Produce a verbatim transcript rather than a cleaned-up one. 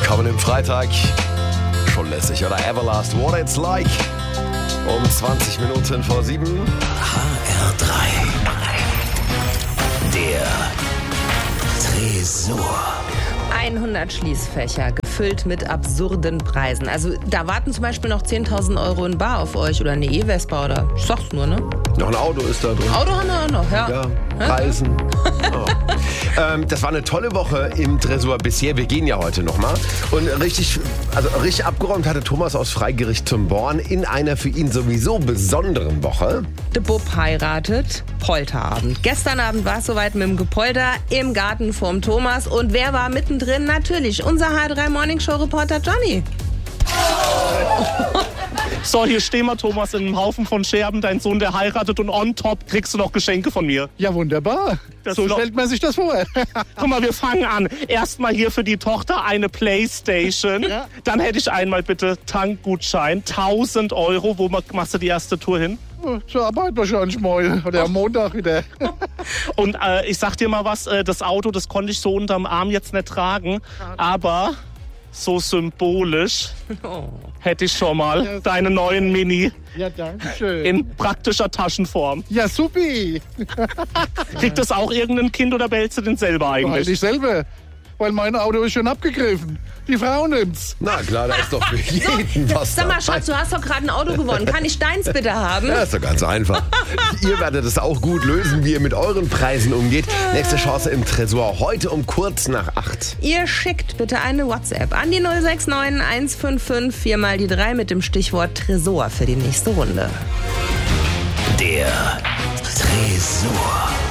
Kommenden Freitag. Schon lässig, oder? Everlast, What It's Like. Um zwanzig Minuten vor sieben. H R drei. Der Tresor. hundert Schließfächer, gefüllt mit absurden Preisen. Also da warten zum Beispiel noch zehntausend Euro in bar auf euch oder eine E-Vespa oder, ich sag's nur, ne? Noch ein Auto ist da drin. Auto haben wir auch noch, ja. Ja, Reisen. Oh. ähm, das war eine tolle Woche im Tresor bisher. Wir gehen ja heute nochmal. Und richtig, also richtig abgeräumt hatte Thomas aus Freigericht zum Born in einer für ihn sowieso besonderen Woche. Der Bub heiratet, Polterabend. Gestern Abend war es soweit mit dem Gepolter im Garten vorm Thomas. Und wer war mittendrin? Natürlich unser H drei Morning Show Reporter Johnny. So, hier stehen wir, Thomas, in einem Haufen von Scherben. Dein Sohn, der heiratet, und on top kriegst du noch Geschenke von mir. Ja, wunderbar. Das So lo- stellt man sich das vor. Guck mal, wir fangen an. Erstmal hier für die Tochter eine Playstation. Ja. Dann hätte ich einmal bitte Tankgutschein, tausend Euro. Wo machst du die erste Tour hin? Zur Arbeit wahrscheinlich mal. Oder am Montag wieder. Und äh, ich sag dir mal was, äh, das Auto, das konnte ich so unterm Arm jetzt nicht tragen. Aber so symbolisch hätte ich schon mal deine neuen Mini Ja, danke schön. in praktischer Taschenform. Ja, supi. Kriegt das auch irgendein Kind oder behältst du den selber Halt eigentlich? ich selber. Weil mein Auto ist schon abgegriffen. Die Frau nimmt's. Na klar, da ist doch für jeden was Sag mal, dabei. Schatz, du hast doch gerade ein Auto gewonnen. Kann ich deins bitte haben? Ja, ist doch ganz einfach. Ihr werdet es auch gut lösen, wie ihr mit euren Preisen umgeht. Nächste Chance im Tresor heute um kurz nach acht. Ihr schickt bitte eine WhatsApp an die null sechs neun eins fünf fünf vier mal die drei mit dem Stichwort Tresor für die nächste Runde. Der Tresor.